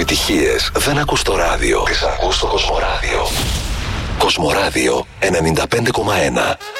επιτυχίες δεν ακούς στο ράδιο. Τις ακούς στο Κοσμοράδιο. Κοσμοράδιο 95,1.